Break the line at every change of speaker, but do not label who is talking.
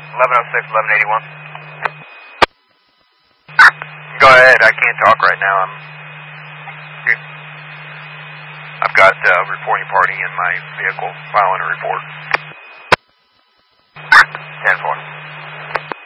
1106, 1181. Go ahead, I can't talk right now. I've got a reporting party in my vehicle filing a report. 10-4.